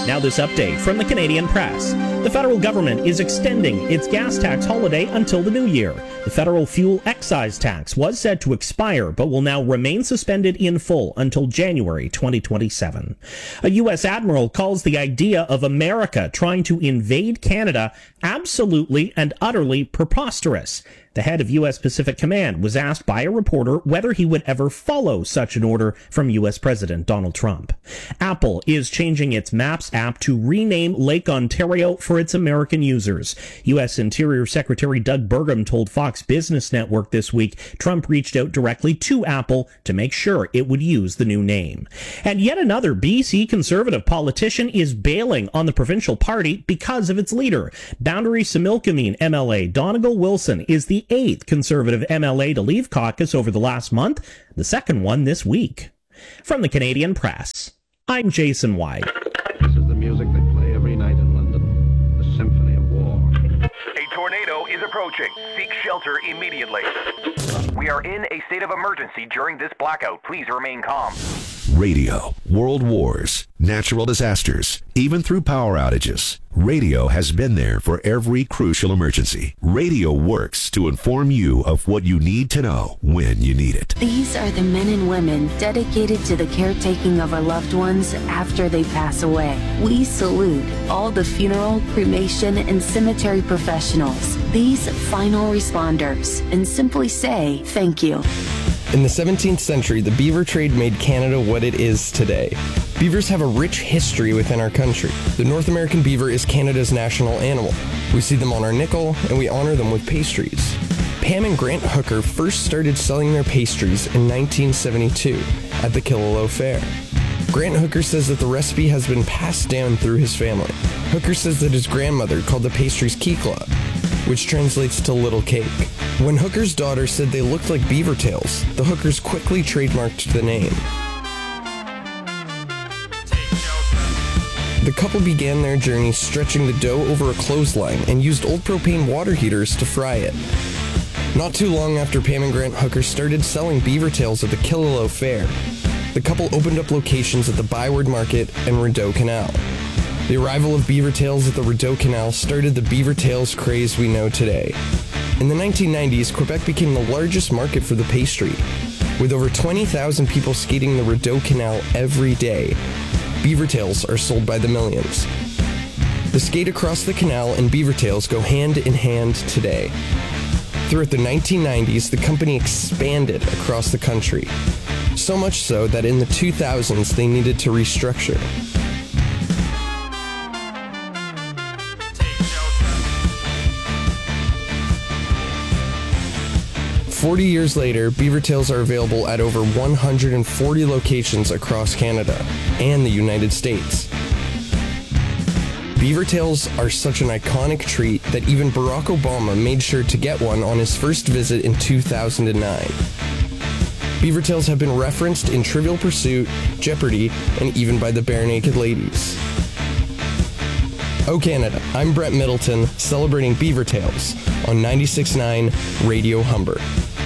Now this update from the Canadian Press. The federal government is extending its gas tax holiday until the new year. The federal fuel excise tax was set to expire, but will now remain suspended in full until January 2027. A U.S. admiral calls the idea of America trying to invade Canada absolutely and utterly preposterous. The head of U.S. Pacific Command was asked by a reporter whether he would ever follow such an order from U.S. President Donald Trump. Apple is changing its Maps app to rename Lake Ontario for its American users. U.S. Interior Secretary Doug Burgum told Fox Business Network this week Trump reached out directly to Apple to make sure it would use the new name. And yet another BC Conservative politician is bailing on the provincial party because of its leader. Boundary Similkameen MLA Donegal Wilson is the 8th Conservative MLA to leave caucus over the last month, the second one this week. From the Canadian Press, I'm Jason White. This is the music they play every night in London, the Symphony of War. A tornado is approaching. Seek shelter immediately. We are in a state of emergency during this blackout. Please remain calm. Radio, world wars, natural disasters, even through power outages. Radio has been there for every crucial emergency. Radio works to inform you of what you need to know when you need it. These are the men and women dedicated to the caretaking of our loved ones after they pass away. We salute all the funeral, cremation, and cemetery professionals, these final responders, and simply say thank you. In the 17th century, the beaver trade made Canada what it is today. Beavers have a rich history within our country. The North American beaver is Canada's national animal. We see them on our nickel, and we honor them with pastries. Pam and Grant Hooker first started selling their pastries in 1972 at the Killaloe Fair. Grant Hooker says that the recipe has been passed down through his family. Hooker says that his grandmother called the pastries kikla, which translates to little cake. When Hooker's daughter said they looked like beaver tails, the Hookers quickly trademarked the name. The couple began their journey stretching the dough over a clothesline and used old propane water heaters to fry it. Not too long after Pam and Grant Hooker started selling beaver tails at the Killaloe Fair, the couple opened up locations at the Byward Market and Rideau Canal. The arrival of beaver tails at the Rideau Canal started the beaver tails craze we know today. In the 1990s, Quebec became the largest market for the pastry. With over 20,000 people skating the Rideau Canal every day, beaver tails are sold by the millions. The skate across the canal and beaver tails go hand in hand today. Throughout the 1990s, the company expanded across the country. So much so that in the 2000s, they needed to restructure. 40 years later, beaver tails are available at over 140 locations across Canada and the United States. Beaver tails are such an iconic treat that even Barack Obama made sure to get one on his first visit in 2009. Beaver tails have been referenced in Trivial Pursuit, Jeopardy, and even by the Barenaked Ladies. Oh Canada, I'm Brett Middleton, celebrating beaver tails on 96.9 Radio Humber.